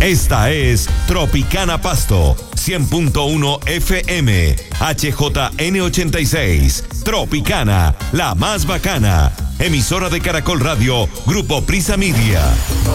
Esta es Tropicana Pasto, 100.1 FM, HJN86. Tropicana, la más bacana. Emisora de Caracol Radio, Grupo Prisa Media.